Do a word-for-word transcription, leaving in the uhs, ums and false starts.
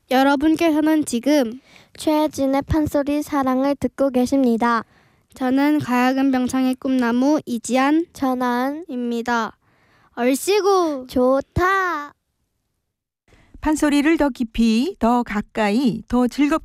여러분께서는 지금 최혜진의 판소리 사랑을 듣고 계십니다. 저는 가야금 병창의 꿈나무 이지안 전하은입니다. 얼씨구 좋다. 판소리를 더 깊이, 더 가까이, 더 즐겁게